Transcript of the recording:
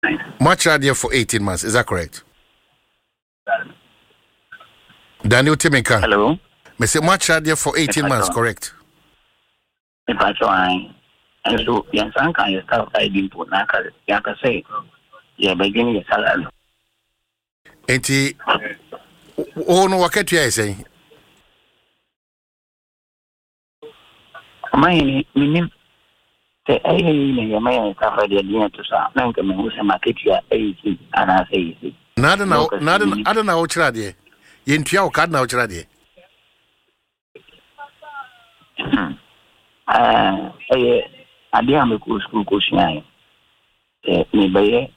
Much radio for 18 months, is that correct? Daniel Timika. Hello. Me say much radio for 18 months, correct? If I try, and so young son can you start ID put Naka Yaka say, yeah, beginning your salary. Enti, oh no, what can you say? My meaning, say, your man suffered the dinner to some, Nanka, who's a market here, AC, and I say, Nada now, nada, I don't know what you're at. Yentia or card now, you're I didn't make school question. Me by